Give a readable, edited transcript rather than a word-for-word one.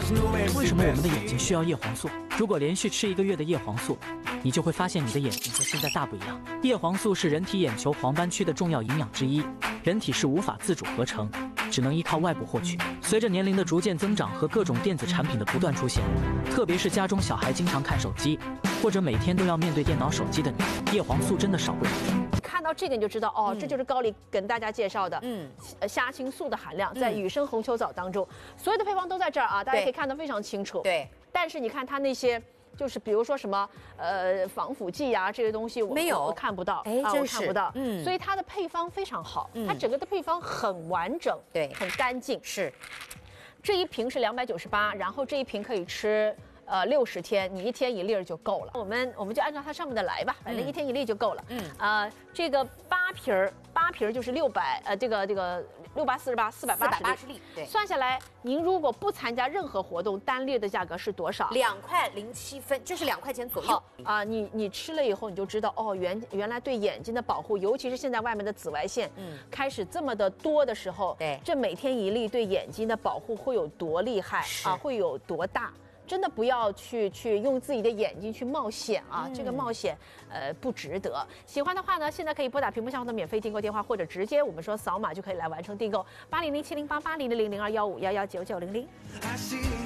为什么我们的眼睛需要叶黄素？如果连续吃1个月的叶黄素，你就会发现你的眼睛和现在大不一样。叶黄素是人体眼球黄斑区的重要营养之一，人体是无法自主合成，只能依靠外部获取。随着年龄的逐渐增长和各种电子产品的不断出现，特别是家中小孩经常看手机，或者每天都要面对电脑、手机的你，叶黄素真的少不了。 看到这个你就知道哦，这就是高丽跟大家介绍的，虾青素的含量在雨生红球藻当中，所有的配方都在这儿啊，大家可以看得非常清楚。 对， 但是你看它那些。就是比如说什么防腐剂呀、这些东西没有， 我看不到， 哎， 我看不到，所以它的配方非常好，它整个的配方很完整， 对， 很干净。 是，这一瓶是298，然后这一瓶可以吃60天，你1天1粒就够了。我们就按照它上面的来吧，反正1天1粒就够了。这个8瓶就是600，这个648 480粒， 对， 算下来，您如果不参加任何活动，单粒的价格是多少 ？2块07分，就是2块钱左右。 啊，你吃了以后，你就知道哦，原来对眼睛的保护，尤其是现在外面的紫外线，开始这么的多的时候， 对， 这每天1粒对眼睛的保护会有多厉害啊，会有多大？真的不要去用自己的眼睛去冒险啊！这个冒险，不值得。喜欢的话呢，现在可以拨打屏幕上方的免费订购电话，或者直接我们说扫码就可以来完成订购。800700880000215119900。